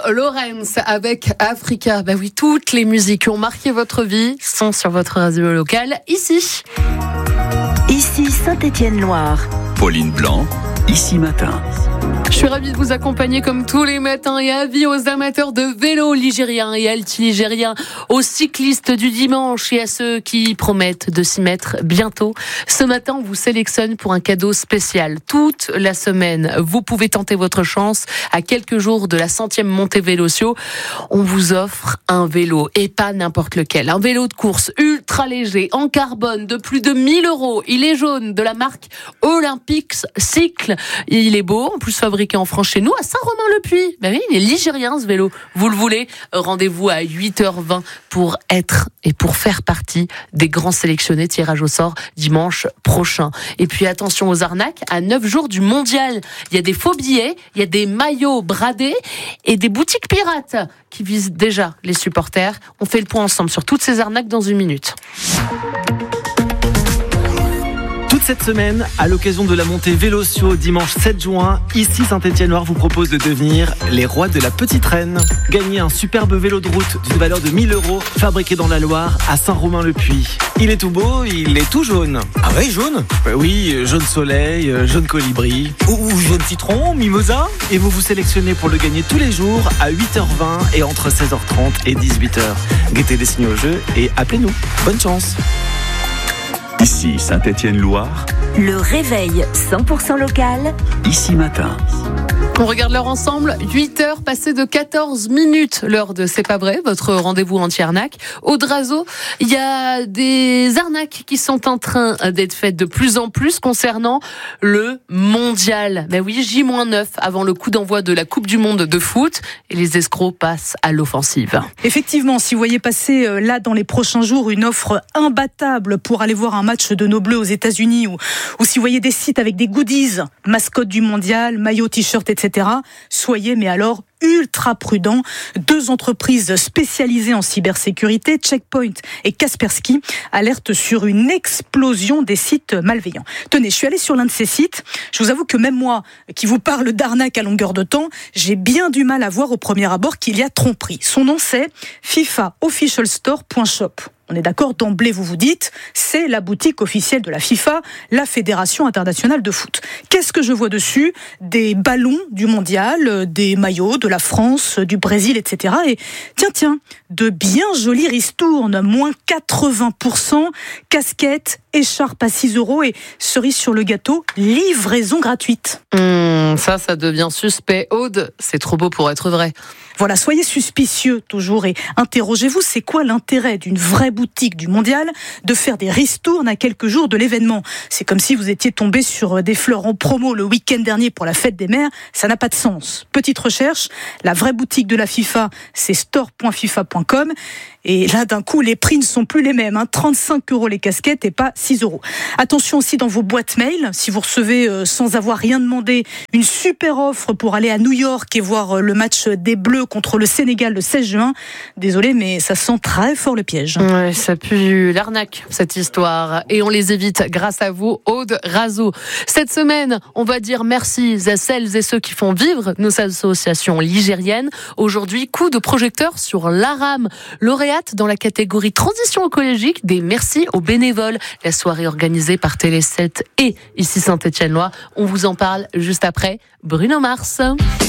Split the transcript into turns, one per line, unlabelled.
Lawrence avec Africa. Bah oui, toutes les musiques qui ont marqué votre vie sont sur votre radio locale, ici.
Ici Saint-Étienne-Loire.
Pauline Blanc, Ici Matin.
Je suis ravie de vous accompagner comme tous les matins et avis aux amateurs de vélo ligérien et alti-ligérien, aux cyclistes du dimanche et à ceux qui promettent de s'y mettre bientôt. Ce matin, on vous sélectionne pour un cadeau spécial. Toute la semaine, vous pouvez tenter votre chance. À quelques jours de la 100e montée Véloccio, on vous offre un vélo et pas n'importe lequel. Un vélo de course ultra léger, en carbone, de plus de 1000 €. Il est jaune, de la marque Olympics Cycle. Il est beau, en plus fabriqué en France chez nous, à Saint-Romain-le-Puy. Ben oui, il est ligérien ce vélo. Vous le voulez? Rendez-vous à 8h20 pour être et pour faire partie des grands sélectionnés. Tirage au sort dimanche prochain. Et puis attention aux arnaques, à 9 jours du mondial. Il y a des faux billets, il y a des maillots bradés et des boutiques pirates qui visent déjà les supporters. On fait le point ensemble sur toutes ces arnaques dans une minute.
Toute cette semaine, à l'occasion de la montée Véloccio dimanche 7 juin, ici Saint-Étienne-Loire vous propose de devenir les rois de la Petite Reine. Gagnez un superbe vélo de route d'une valeur de 1000 € fabriqué dans la Loire à Saint-Romain-le-Puy. Il est tout beau, il est tout jaune.
Ah ouais, jaune?
Oui, jaune soleil, jaune colibri.
Ou jaune citron, mimosa?
Et vous vous sélectionnez pour le gagner tous les jours à 8h20 et entre 16h30 et 18h. Guettez les signes au jeu et appelez-nous. Bonne chance.
Ici Saint-Étienne-Loire,
Le réveil 100% local.
Ici Matin.
On regarde l'heure ensemble, 8h passées de 14 minutes, l'heure de C'est pas vrai, votre rendez-vous anti-arnaque. Au Drazo, il y a des arnaques qui sont en train d'être faites de plus en plus concernant le mondial. Ben oui, J-9 avant le coup d'envoi de la Coupe du Monde de foot et les escrocs passent à l'offensive.
Effectivement, si vous voyez passer là dans les prochains jours une offre imbattable pour aller voir un match de nos Bleus aux États-Unis ou si vous voyez des sites avec des goodies, mascotte du mondial, maillot, t-shirt, etc., soyez mais alors ultra prudents. 2 entreprises spécialisées en cybersécurité, Checkpoint et Kaspersky, alertent sur une explosion des sites malveillants. Tenez, je suis allée sur l'un de ces sites. Je vous avoue que même moi, qui vous parle d'arnaque à longueur de temps, j'ai bien du mal à voir au premier abord qu'il y a tromperie. Son nom, c'est fifaofficialstore.shop. On est d'accord, d'emblée vous vous dites, c'est la boutique officielle de la FIFA, la Fédération internationale de foot. Qu'est-ce que je vois dessus? Des ballons du mondial, des maillots de la France, du Brésil, etc. Et tiens, de bien jolis ristournes, moins 80%, casquettes, écharpe à 6 € et cerise sur le gâteau, livraison gratuite.
Ça devient suspect. Aude, c'est trop beau pour être vrai.
Voilà, soyez suspicieux toujours et interrogez-vous, c'est quoi l'intérêt d'une vraie boutique du mondial de faire des ristournes à quelques jours de l'événement? C'est comme si vous étiez tombé sur des fleurs en promo le week-end dernier pour la fête des mères, ça n'a pas de sens. Petite recherche, la vraie boutique de la FIFA, c'est store.fifa.com. Et là, d'un coup, les prix ne sont plus les mêmes. 35 € les casquettes et pas 6 €. Attention aussi dans vos boîtes mail, si vous recevez sans avoir rien demandé une super offre pour aller à New York et voir le match des Bleus contre le Sénégal le 16 juin. Désolé, mais ça sent très fort le piège.
Ouais, ça pue l'arnaque, cette histoire. Et on les évite grâce à vous, Aude Razo. Cette semaine, on va dire merci à celles et ceux qui font vivre nos associations ligériennes. Aujourd'hui, coup de projecteur sur l'ARAM, lauréate dans la catégorie transition écologique des merci aux bénévoles. La soirée organisée par Télé 7 et ici Saint-Étienne-Loire. On vous en parle juste après Bruno Mars.